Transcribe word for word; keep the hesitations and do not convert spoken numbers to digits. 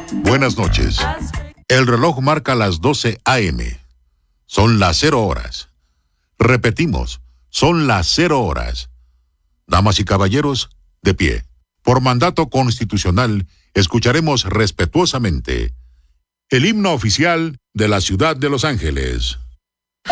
Buenas noches. El reloj marca las doce a eme. Son las cero horas. Repetimos, son las cero horas. Damas y caballeros, de pie. Por mandato constitucional, escucharemos respetuosamente el himno oficial de la ciudad de Los Ángeles.